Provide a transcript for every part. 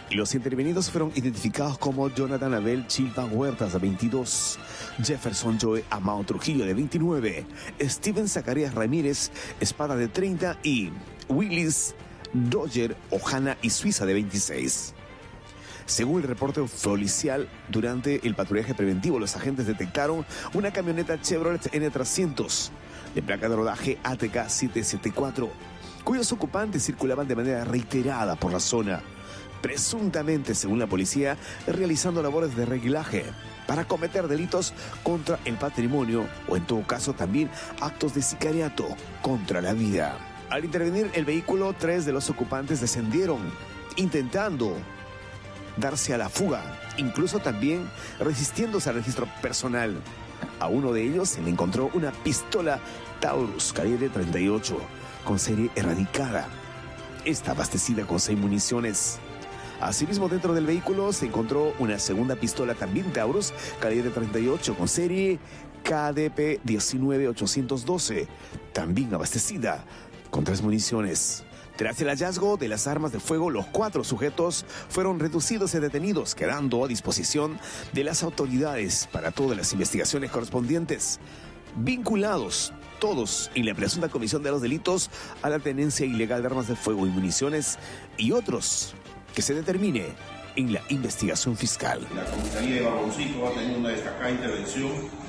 Los intervenidos fueron identificados como Jonathan Abel Chilpa Huertas, de 22, Jefferson Joe Amao Trujillo, de 29, Steven Zacarías Ramírez Espada, de 30, y Willis Roger Ojana y Suiza, de 26. Según el reporte policial, durante el patrullaje preventivo, los agentes detectaron una camioneta Chevrolet N300 de placa de rodaje ATK 774, cuyos ocupantes circulaban de manera reiterada por la zona, presuntamente, según la policía, realizando labores de reglaje para cometer delitos contra el patrimonio o, en todo caso, también actos de sicariato contra la vida. Al intervenir el vehículo, 3 de los ocupantes descendieron, intentando darse a la fuga, incluso también resistiéndose al registro personal. A uno de ellos se le encontró una pistola Taurus calibre 38 con serie erradicada. Está abastecida con 6 municiones. Asimismo, dentro del vehículo se encontró una segunda pistola también Taurus calibre 38 con serie KDP 19812, también abastecida con 3 municiones. Tras el hallazgo de las armas de fuego, los 4 sujetos fueron reducidos y detenidos, quedando a disposición de las autoridades para todas las investigaciones correspondientes, vinculados todos en la presunta comisión de los delitos a la tenencia ilegal de armas de fuego y municiones, y otros que se determine en la investigación fiscal. La comisaría de Barboncito va a tener una destacada intervención.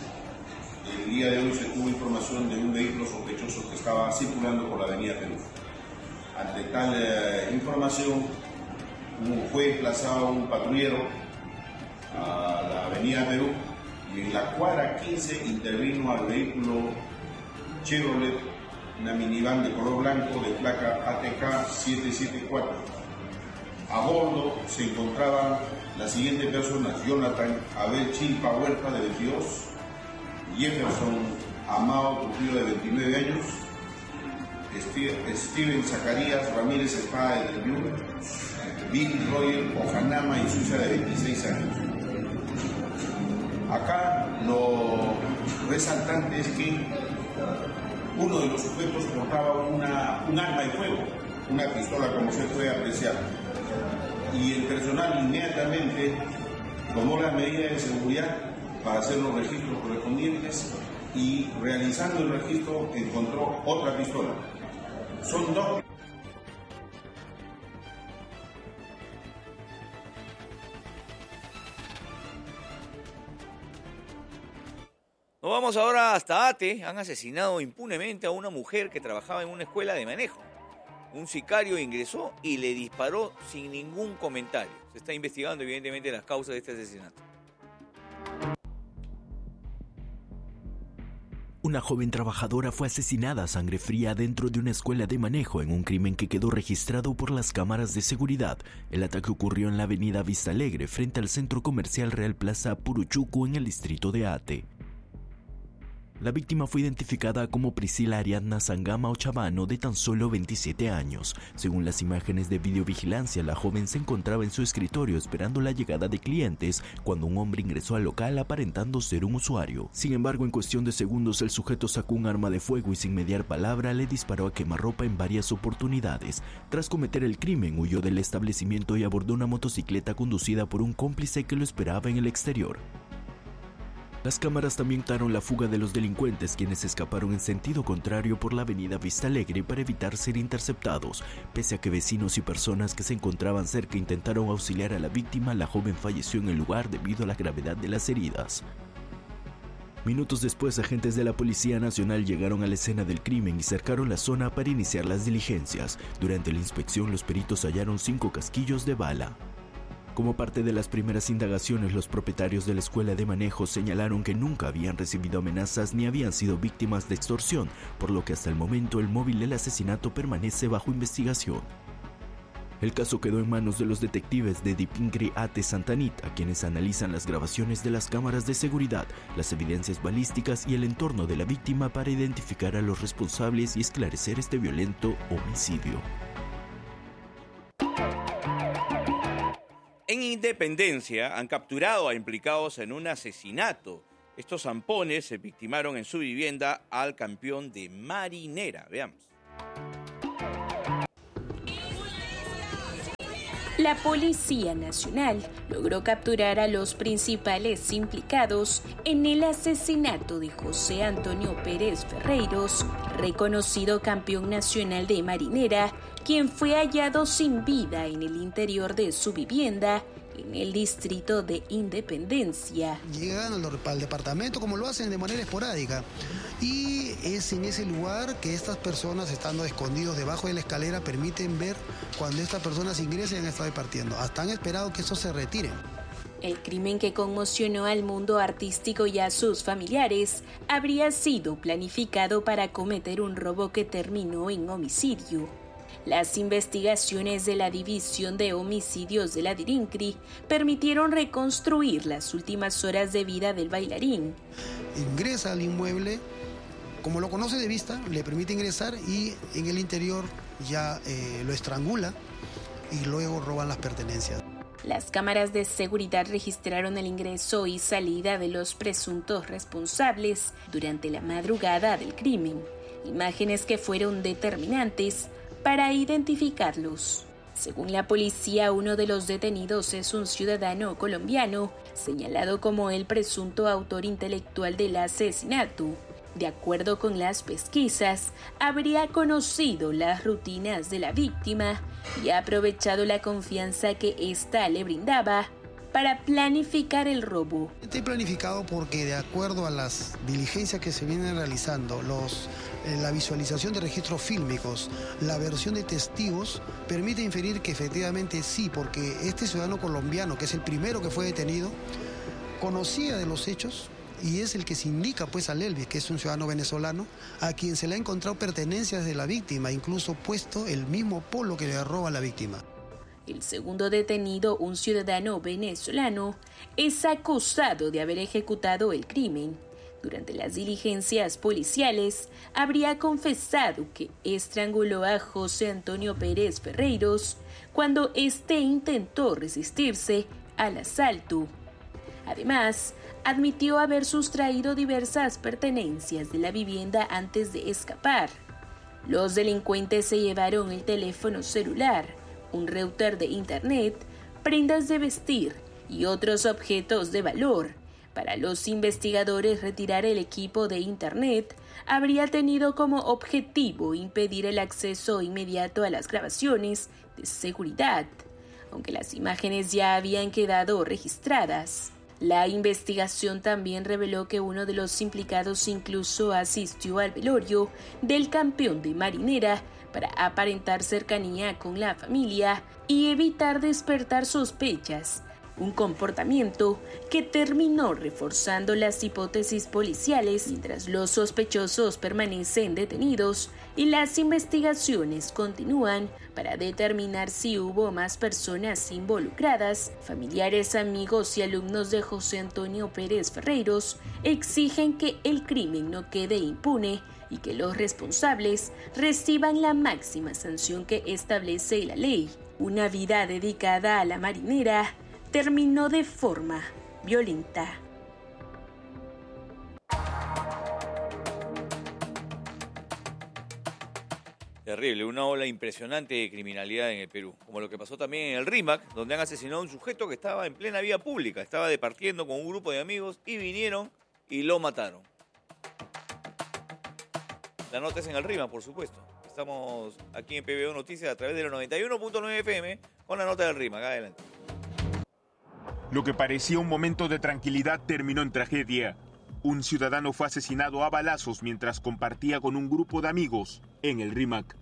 El día de hoy se tuvo información de un vehículo sospechoso que estaba circulando por la avenida Perú. Ante tal información, fue desplazado un patrullero a la avenida Perú y en la cuadra 15 intervino al vehículo Chevrolet, una minivan de color blanco de placa ATK 774. A bordo se encontraban las siguientes personas: Jonathan Abel Chilpa Huerta, de 22, Jefferson Amao Trujillo, de 29 años, Steven Zacarías Ramírez Espada, de 31, Bill Roger Ojanama y Suiza, de 26 años. Acá lo resaltante es que uno de los sujetos portaba un arma de fuego, una pistola, como se puede apreciar, y el personal inmediatamente tomó las medidas de seguridad para hacer los registros correspondientes y, realizando el registro, encontró otra pistola. Son 2. Nos vamos ahora hasta Ate. Han asesinado impunemente a una mujer que trabajaba en una escuela de manejo. Un sicario ingresó y le disparó sin ningún comentario. Se está investigando, evidentemente, las causas de este asesinato. Una joven trabajadora fue asesinada a sangre fría dentro de una escuela de manejo en un crimen que quedó registrado por las cámaras de seguridad. El ataque ocurrió en la avenida Vista Alegre, frente al centro comercial Real Plaza Puruchucu, en el distrito de Ate. La víctima fue identificada como Priscila Ariadna Sangama Ochavano, de tan solo 27 años. Según las imágenes de videovigilancia, la joven se encontraba en su escritorio esperando la llegada de clientes cuando un hombre ingresó al local aparentando ser un usuario. Sin embargo, en cuestión de segundos, el sujeto sacó un arma de fuego y, sin mediar palabra, le disparó a quemarropa en varias oportunidades. Tras cometer el crimen, huyó del establecimiento y abordó una motocicleta conducida por un cómplice que lo esperaba en el exterior. Las cámaras también captaron la fuga de los delincuentes, quienes escaparon en sentido contrario por la avenida Vista Alegre para evitar ser interceptados. Pese a que vecinos y personas que se encontraban cerca intentaron auxiliar a la víctima, la joven falleció en el lugar debido a la gravedad de las heridas. Minutos después, agentes de la Policía Nacional llegaron a la escena del crimen y cercaron la zona para iniciar las diligencias. Durante la inspección, los peritos hallaron 5 casquillos de bala. Como parte de las primeras indagaciones, los propietarios de la escuela de manejo señalaron que nunca habían recibido amenazas ni habían sido víctimas de extorsión, por lo que hasta el momento el móvil del asesinato permanece bajo investigación. El caso quedó en manos de los detectives de Dipingri Ate Santanita, quienes analizan las grabaciones de las cámaras de seguridad, las evidencias balísticas y el entorno de la víctima para identificar a los responsables y esclarecer este violento homicidio. En Independencia han capturado a implicados en un asesinato. Estos zampones se victimaron en su vivienda al campeón de Marinera. Veamos. La Policía Nacional logró capturar a los principales implicados en el asesinato de José Antonio Pérez Ferreiros, reconocido campeón nacional de marinera, quien fue hallado sin vida en el interior de su vivienda en el distrito de Independencia. Llegan al departamento como lo hacen de manera esporádica y es en ese lugar que estas personas, estando escondidos debajo de la escalera, permiten ver cuando estas personas ingresan y han estado partiendo. Hasta han esperado que estos se retiren. El crimen que conmocionó al mundo artístico y a sus familiares habría sido planificado para cometer un robo que terminó en homicidio. Las investigaciones de la División de Homicidios de la DIRINCRI permitieron reconstruir las últimas horas de vida del bailarín. Ingresa al inmueble, como lo conoce de vista, le permite ingresar y en el interior ya lo estrangula y luego roban las pertenencias. Las cámaras de seguridad registraron el ingreso y salida de los presuntos responsables durante la madrugada del crimen, imágenes que fueron determinantes para identificarlos. Según la policía, uno de los detenidos es un ciudadano colombiano, señalado como el presunto autor intelectual del asesinato. De acuerdo con las pesquisas, habría conocido las rutinas de la víctima y ha aprovechado la confianza que ésta le brindaba para planificar el robo. Está planificado porque, de acuerdo a las diligencias que se vienen realizando, la visualización de registros fílmicos, la versión de testigos, permite inferir que efectivamente sí, porque este ciudadano colombiano, que es el primero que fue detenido, conocía de los hechos y es el que se indica pues al Elvis, que es un ciudadano venezolano, a quien se le ha encontrado pertenencias de la víctima, incluso puesto el mismo polo que le roba a la víctima. El segundo detenido, un ciudadano venezolano, es acusado de haber ejecutado el crimen. Durante las diligencias policiales, habría confesado que estranguló a José Antonio Pérez Ferreiros cuando éste intentó resistirse al asalto. Además, admitió haber sustraído diversas pertenencias de la vivienda antes de escapar. Los delincuentes se llevaron el teléfono celular, un router de internet, prendas de vestir y otros objetos de valor. Para los investigadores, retirar el equipo de internet habría tenido como objetivo impedir el acceso inmediato a las grabaciones de seguridad, aunque las imágenes ya habían quedado registradas. La investigación también reveló que uno de los implicados incluso asistió al velorio del campeón de marinera para aparentar cercanía con la familia y evitar despertar sospechas, un comportamiento que terminó reforzando las hipótesis policiales mientras los sospechosos permanecen detenidos y las investigaciones continúan para determinar si hubo más personas involucradas. Familiares, amigos y alumnos de José Antonio Pérez Ferreiros exigen que el crimen no quede impune y que los responsables reciban la máxima sanción que establece la ley. Una vida dedicada a la marinera terminó de forma violenta. Terrible, una ola impresionante de criminalidad en el Perú, como lo que pasó también en el RIMAC, donde han asesinado a un sujeto que estaba en plena vía pública, estaba departiendo con un grupo de amigos y vinieron y lo mataron. La nota es en el RIMAC, por supuesto. Estamos aquí en PBO Noticias a través de los 91.9 FM con la nota del RIMAC. Adelante. Lo que parecía un momento de tranquilidad terminó en tragedia. Un ciudadano fue asesinado a balazos mientras compartía con un grupo de amigos en el RIMAC.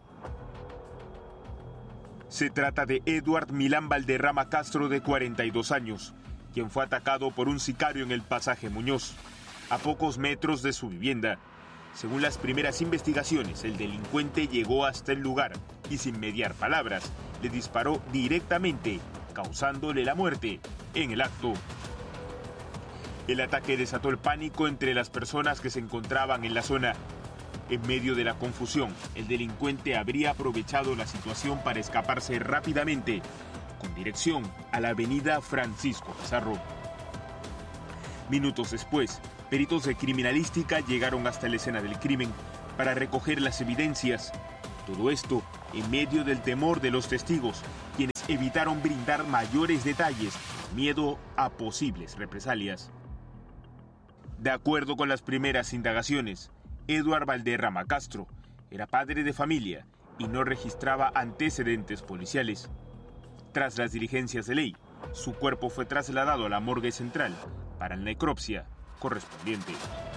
Se trata de Edward Milán Valderrama Castro, de 42 años, quien fue atacado por un sicario en el pasaje Muñoz, a pocos metros de su vivienda. Según las primeras investigaciones, el delincuente llegó hasta el lugar y, sin mediar palabras, le disparó directamente, causándole la muerte en el acto. El ataque desató el pánico entre las personas que se encontraban en la zona. En medio de la confusión, el delincuente habría aprovechado la situación para escaparse rápidamente, con dirección a la avenida Francisco Pizarro. Minutos después, peritos de criminalística llegaron hasta la escena del crimen para recoger las evidencias. Todo esto en medio del temor de los testigos, quienes quienes evitaron brindar mayores detalles, miedo a posibles represalias. De acuerdo con las primeras indagaciones, Eduard Valderrama Castro era padre de familia y no registraba antecedentes policiales. Tras las diligencias de ley, su cuerpo fue trasladado a la morgue central para la necropsia correspondiente.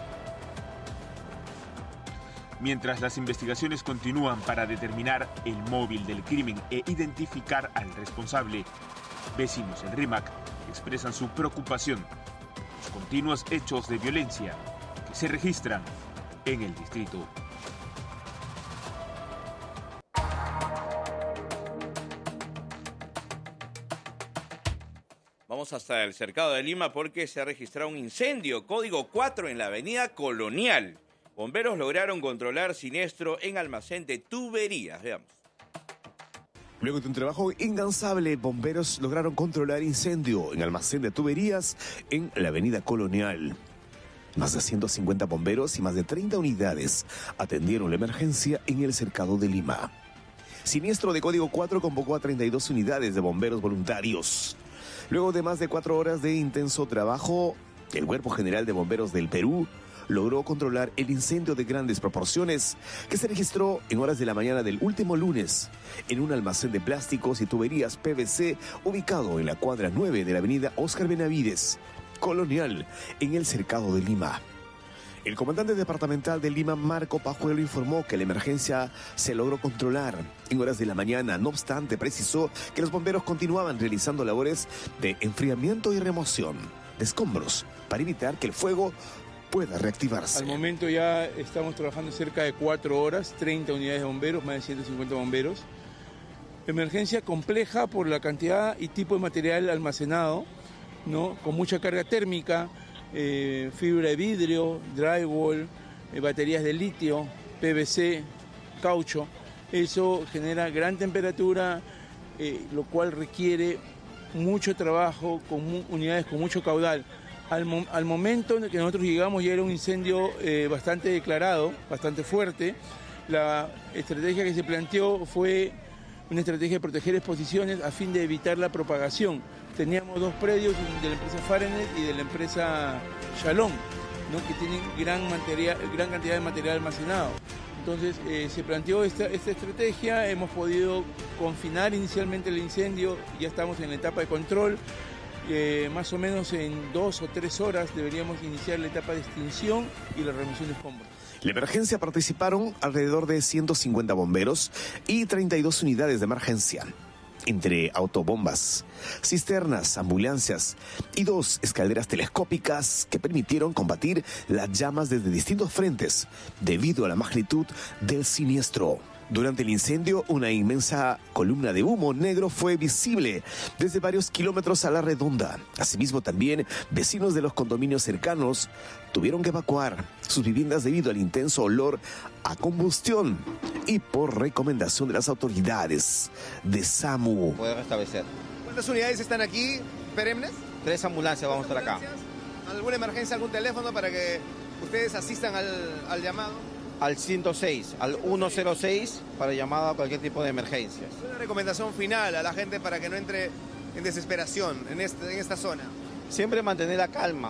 Mientras las investigaciones continúan para determinar el móvil del crimen e identificar al responsable, vecinos en Rímac expresan su preocupación por los continuos hechos de violencia que se registran en el distrito. Vamos hasta el cercado de Lima porque se ha registrado un incendio, código 4 en la avenida Colonial. Bomberos lograron controlar siniestro en almacén de tuberías. Veamos. Luego de un trabajo incansable, bomberos lograron controlar incendio en almacén de tuberías en la avenida Colonial. Más de 150 bomberos y más de 30 unidades atendieron la emergencia en el cercado de Lima. Siniestro de código 4 convocó a 32 unidades de bomberos voluntarios. Luego de más de 4 horas de intenso trabajo, el Cuerpo General de Bomberos del Perú logró controlar el incendio de grandes proporciones que se registró en horas de la mañana del último lunes en un almacén de plásticos y tuberías PVC ubicado en la cuadra 9 de la avenida Óscar Benavides, Colonial, en el cercado de Lima. El comandante departamental de Lima, Marco Pajuelo, informó que la emergencia se logró controlar en horas de la mañana. No obstante, precisó que los bomberos continuaban realizando labores de enfriamiento y remoción de escombros para evitar que el fuego pueda reactivarse. Al momento ya estamos trabajando cerca de 4 horas, 30 unidades de bomberos, más de 150 bomberos. Emergencia compleja por la cantidad y tipo de material almacenado, ¿no? Con mucha carga térmica, fibra de vidrio, drywall, baterías de litio, PVC, caucho. Eso genera gran temperatura, lo cual requiere mucho trabajo con unidades con mucho caudal. Al momento en que nosotros llegamos ya era un incendio bastante declarado, bastante fuerte. La estrategia que se planteó fue una estrategia de proteger exposiciones a fin de evitar la propagación. Teníamos 2 predios de la empresa Fahrenheit y de la empresa Shalom, ¿no? Que tienen gran cantidad de material almacenado. Entonces se planteó esta estrategia, hemos podido confinar inicialmente el incendio, ya estamos en la etapa de control. Más o menos en 2 o 3 horas deberíamos iniciar la etapa de extinción y la remoción de escombros. En la emergencia participaron alrededor de 150 bomberos y 32 unidades de emergencia, entre autobombas, cisternas, ambulancias y 2 escaleras telescópicas que permitieron combatir las llamas desde distintos frentes debido a la magnitud del siniestro. Durante el incendio, una inmensa columna de humo negro fue visible desde varios kilómetros a la redonda. Asimismo, también vecinos de los condominios cercanos tuvieron que evacuar sus viviendas debido al intenso olor a combustión y por recomendación de las autoridades de SAMU. Puede restablecer. ¿Cuántas unidades están aquí perennes? 3 ambulancias vamos a estar acá. ¿Alguna emergencia, algún teléfono para que ustedes asistan al llamado? Al 106, al 106 para llamada a cualquier tipo de emergencias. Una recomendación final a la gente para que no entre en desesperación en esta zona. Siempre mantener la calma,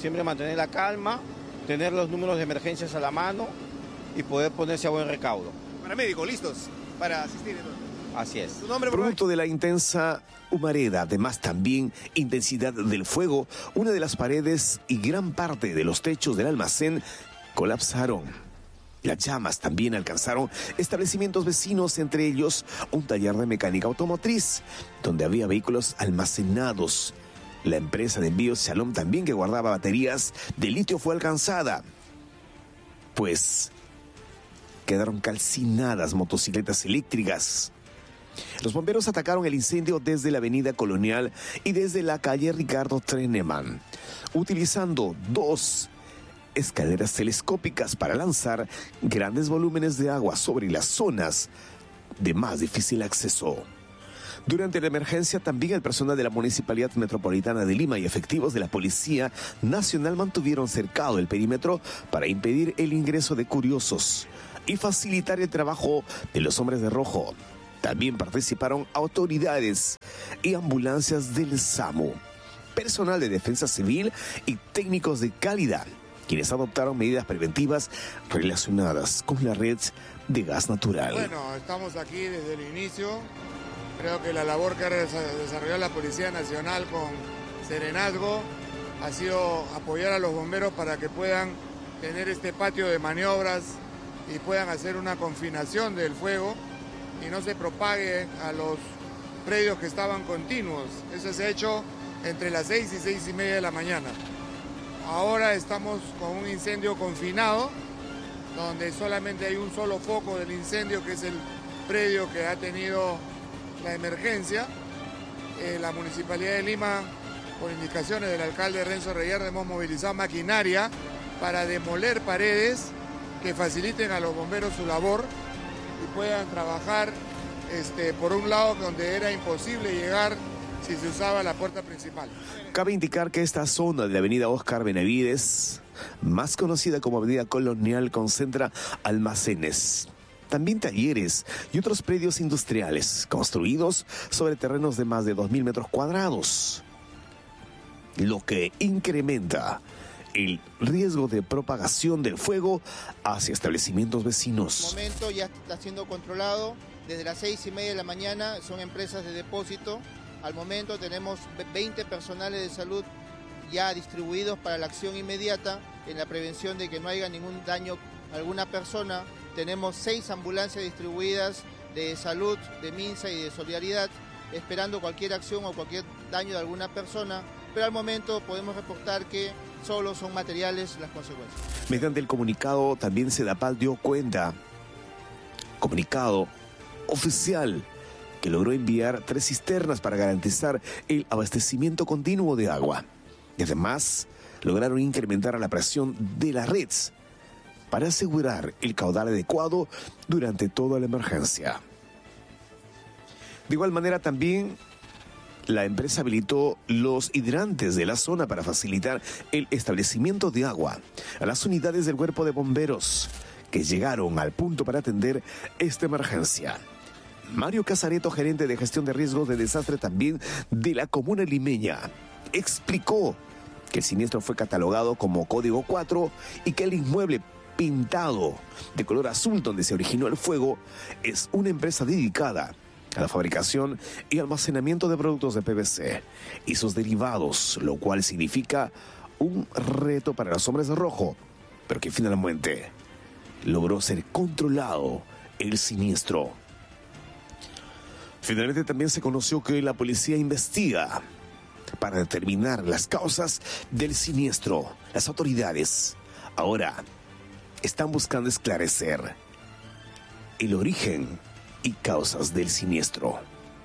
tener los números de emergencias a la mano y poder ponerse a buen recaudo. Paramédicos, listos para asistir entonces. Así es. ¿Tu nombre, Producto de la intensa humareda, además también intensidad del fuego, una de las paredes y gran parte de los techos del almacén colapsaron. Las llamas también alcanzaron establecimientos vecinos, entre ellos un taller de mecánica automotriz, donde había vehículos almacenados. La empresa de envíos Shalom también, que guardaba baterías de litio, fue alcanzada, pues quedaron calcinadas motocicletas eléctricas. Los bomberos atacaron el incendio desde la avenida Colonial y desde la calle Ricardo Treneman, utilizando 2 escaleras telescópicas para lanzar grandes volúmenes de agua sobre las zonas de más difícil acceso. Durante la emergencia, también el personal de la Municipalidad Metropolitana de Lima y efectivos de la Policía Nacional mantuvieron cercado el perímetro para impedir el ingreso de curiosos y facilitar el trabajo de los hombres de rojo. También participaron autoridades y ambulancias del SAMU, personal de defensa civil y técnicos de calidad, quienes adoptaron medidas preventivas relacionadas con la red de gas natural. Bueno, estamos aquí desde el inicio. Creo que la labor que ha desarrollado la Policía Nacional con serenazgo ha sido apoyar a los bomberos para que puedan tener este patio de maniobras y puedan hacer una confinación del fuego y no se propague a los predios que estaban continuos. Eso se ha hecho entre las 6 y 6 y media de la mañana. Ahora estamos con un incendio confinado, donde solamente hay un solo foco del incendio, que es el predio que ha tenido la emergencia. La Municipalidad de Lima, por indicaciones del alcalde Renzo Reyerda, hemos movilizado maquinaria para demoler paredes que faciliten a los bomberos su labor y puedan trabajar por un lado donde era imposible llegar si se usaba la puerta principal. Cabe indicar que esta zona de la avenida Oscar Benavides, más conocida como avenida Colonial, concentra almacenes, también talleres y otros predios industriales construidos sobre terrenos de más de 2.000 metros cuadrados, lo que incrementa el riesgo de propagación del fuego hacia establecimientos vecinos. En este momento ya está siendo controlado desde las 6 y media de la mañana, son empresas de depósito. Al momento tenemos 20 personales de salud ya distribuidos para la acción inmediata en la prevención de que no haya ningún daño a alguna persona. Tenemos 6 ambulancias distribuidas de salud, de MINSA y de Solidaridad, esperando cualquier acción o cualquier daño de alguna persona, pero al momento podemos reportar que solo son materiales las consecuencias. Mediante el comunicado, también Sedapal dio cuenta, comunicado oficial, que logró enviar 3 cisternas para garantizar el abastecimiento continuo de agua. Y además, lograron incrementar la presión de la red para asegurar el caudal adecuado durante toda la emergencia. De igual manera, también la empresa habilitó los hidrantes de la zona para facilitar el establecimiento de agua a las unidades del Cuerpo de Bomberos que llegaron al punto para atender esta emergencia. Mario Casareto, gerente de gestión de riesgos de desastre también de la comuna limeña, explicó que el siniestro fue catalogado como código 4 y que el inmueble pintado de color azul donde se originó el fuego es una empresa dedicada a la fabricación y almacenamiento de productos de PVC y sus derivados, lo cual significa un reto para los hombres de rojo, pero que finalmente logró ser controlado el siniestro. Finalmente también se conoció que la policía investiga para determinar las causas del siniestro. Las autoridades ahora están buscando esclarecer el origen y causas del siniestro.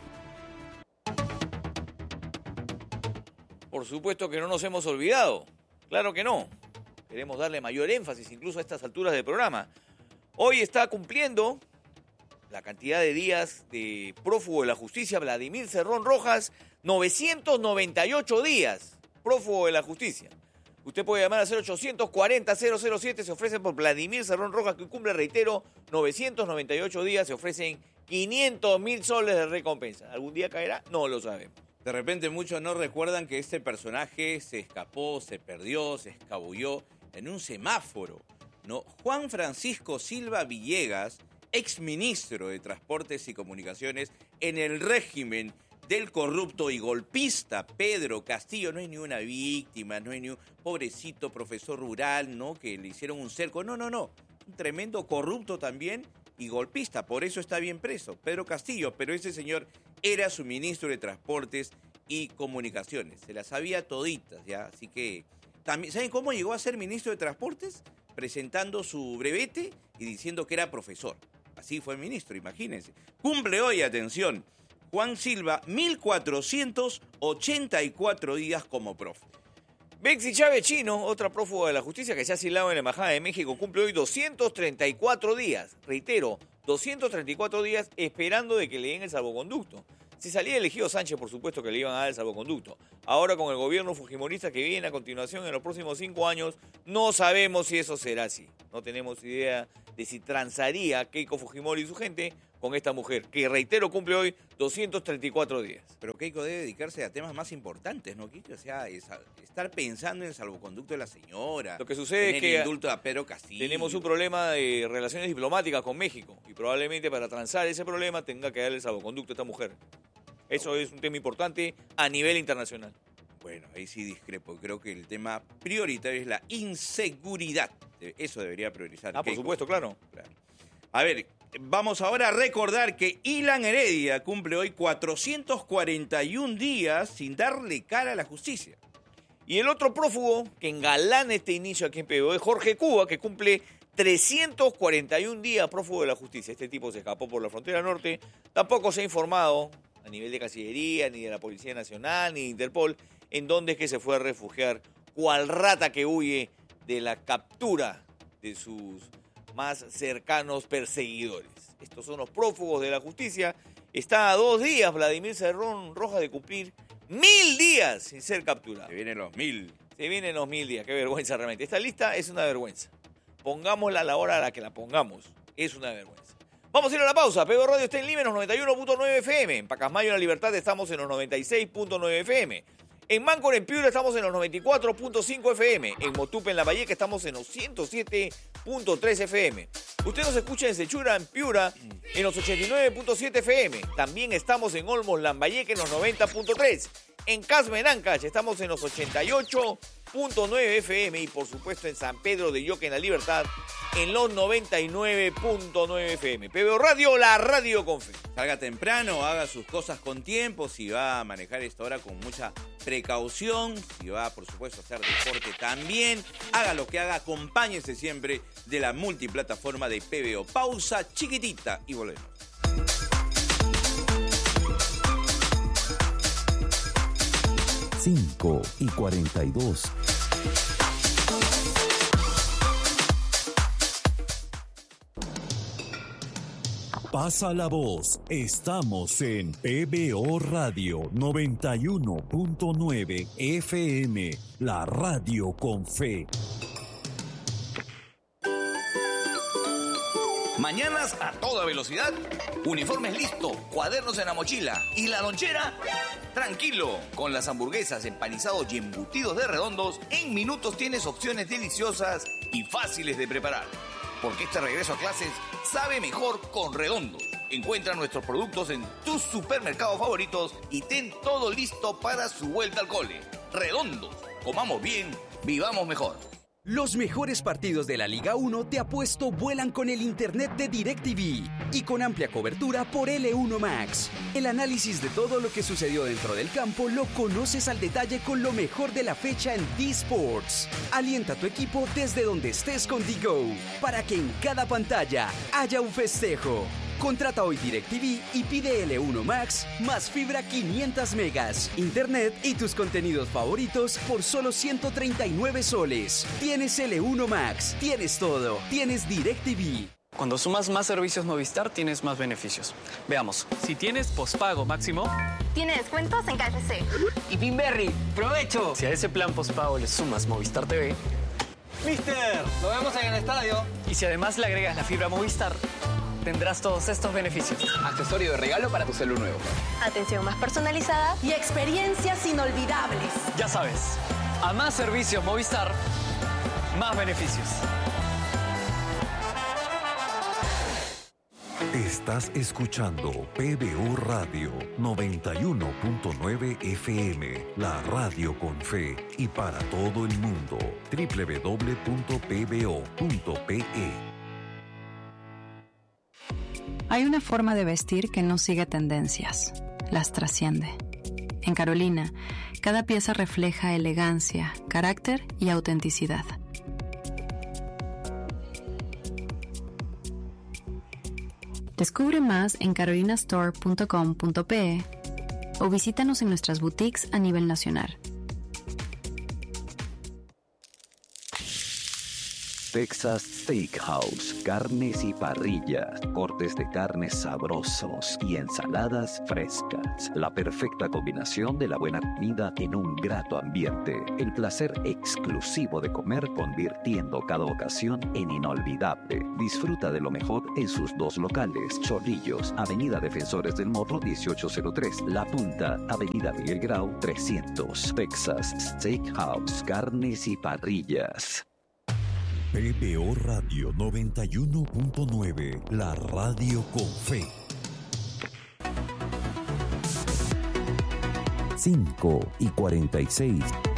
Por supuesto que no nos hemos olvidado. Claro que no. Queremos darle mayor énfasis incluso a estas alturas del programa. Hoy está cumpliendo la cantidad de días de prófugo de la justicia Vladimir Cerrón Rojas, 998 días, prófugo de la justicia. Usted puede llamar al 0840-007, se ofrecen por Vladimir Cerrón Rojas, que cumple, reitero, 998 días, se ofrecen 500.000 soles de recompensa. ¿Algún día caerá? No lo sabemos. De repente muchos no recuerdan que este personaje se escapó, se perdió, se escabulló en un semáforo, ¿no? Juan Francisco Silva Villegas, exministro de Transportes y Comunicaciones en el régimen del corrupto y golpista Pedro Castillo. No hay ni una víctima, no hay ni un pobrecito profesor rural, ¿no?, que le hicieron un cerco. No. Un tremendo corrupto también y golpista. Por eso está bien preso Pedro Castillo. Pero ese señor era su ministro de Transportes y Comunicaciones. Se las sabía toditas, ¿ya? Así que también, ¿saben cómo llegó a ser ministro de Transportes? Presentando su brevete y diciendo que era profesor. Así fue ministro, imagínense. Cumple hoy, atención, Juan Silva, 1.484 días como profe. Bexy Chávez Chino, otra prófuga de la justicia que se ha asilado en la Embajada de México, cumple hoy 234 días. Reitero, 234 días esperando de que le den el salvoconducto. Si salía elegido Sánchez, por supuesto que le iban a dar el salvoconducto. Ahora con el gobierno fujimorista que viene a continuación en los próximos 5 años, no sabemos si eso será así. No tenemos idea de si transaría Keiko Fujimori y su gente con esta mujer, que reitero cumple hoy 234 días. Pero Keiko debe dedicarse a temas más importantes, ¿no, Keiko? O sea, estar pensando en el salvoconducto de la señora. Lo que sucede es que el indulto a Pedro Castillo. Tenemos un problema de relaciones diplomáticas con México y probablemente para transar ese problema tenga que darle el salvoconducto a esta mujer. Eso es un tema importante a nivel internacional. Bueno, ahí sí discrepo. Creo que el tema prioritario es la inseguridad. Eso debería priorizar. Por Keiko. supuesto, claro. A ver, vamos ahora a recordar que Ilan Heredia cumple hoy 441 días sin darle cara a la justicia. Y el otro prófugo que engalana este inicio aquí en PBO es Jorge Cuba, que cumple 341 días prófugo de la justicia. Este tipo se escapó por la frontera norte. Tampoco se ha informado a nivel de Cancillería, ni de la Policía Nacional, ni de Interpol, en dónde es que se fue a refugiar, cual rata que huye de la captura de sus más cercanos perseguidores. Estos son los prófugos de la justicia. Está a 2 días Vladimir Cerrón Rojas de cumplir 1000 días sin ser capturado. Se vienen los 1000. Se vienen los 1000 días, qué vergüenza realmente. Esta lista es una vergüenza. Pongámosla a la hora a la que la pongamos. Es una vergüenza. Vamos a ir a la pausa. PBO Radio está en Lima en los 91.9 FM. En Pacasmayo, en La Libertad, estamos en los 96.9 FM. En Máncora, en Piura, estamos en los 94.5 FM. En Motupe, en La Valleca, estamos en los 107.3 FM. Usted nos escucha en Sechura, en Piura, en los 89.7 FM. También estamos en Olmos, Lambayeque, en los 90.3. En Casma, en Ancash, estamos en los 88.9 FM. Y, por supuesto, en San Pedro de Yoque, en La Libertad, en los 99.9 FM. PBO Radio, la radio con fe. Salga temprano, haga sus cosas con tiempo, si va a manejar esta hora con mucha precaución, si va, por supuesto, a hacer deporte también, haga lo que haga, acompáñese siempre de la multiplataforma de PBO. Pausa chiquitita y volvemos. Cinco y 42. Pasa la voz. Estamos en PBO Radio 91.9 FM, la radio con fe. Mañanas a toda velocidad, uniformes listos, cuadernos en la mochila y la lonchera. Tranquilo, con las hamburguesas, empanizados y embutidos de Redondos, en minutos tienes opciones deliciosas y fáciles de preparar. Porque este regreso a clases sabe mejor con Redondos. Encuentra nuestros productos en tus supermercados favoritos y ten todo listo para su vuelta al cole. Redondos, comamos bien, vivamos mejor. Los mejores partidos de la Liga 1 te apuesto vuelan con el internet de DirecTV y con amplia cobertura por L1 Max. El análisis de todo lo que sucedió dentro del campo lo conoces al detalle con lo mejor de la fecha en D-Sports. Alienta a tu equipo desde donde estés con DiGo para que en cada pantalla haya un festejo. Contrata hoy DirecTV y pide L1 Max más fibra 500 megas, internet y tus contenidos favoritos por solo 139 soles. Tienes L1 Max, tienes todo, tienes DirecTV. Cuando sumas más servicios Movistar, tienes más beneficios. Veamos. Si tienes pospago máximo, tiene descuentos en KFC. Y Pinberry, ¡provecho! Si a ese plan pospago le sumas Movistar TV, ¡Mister! ¡Lo vemos en el estadio! Y si además le agregas la fibra Movistar, tendrás todos estos beneficios. Accesorio de regalo para tu celu nuevo. Atención más personalizada y experiencias inolvidables. Ya sabes, a más servicios Movistar, más beneficios. Estás escuchando PBO Radio 91.9 FM, la radio con fe y para todo el mundo. www.pbo.pe. Hay una forma de vestir que no sigue tendencias, las trasciende. En Carolina, cada pieza refleja elegancia, carácter y autenticidad. Descubre más en carolinastore.com.pe o visítanos en nuestras boutiques a nivel nacional. Texas Steakhouse, carnes y parrillas, cortes de carnes sabrosos y ensaladas frescas. La perfecta combinación de la buena comida en un grato ambiente. El placer exclusivo de comer, convirtiendo cada ocasión en inolvidable. Disfruta de lo mejor en sus dos locales: Chorrillos, Avenida Defensores del Morro 1803, La Punta, Avenida Miguel Grau 300. Texas Steakhouse, carnes y parrillas. PBO Radio 91.9, la radio con fe. 5:46.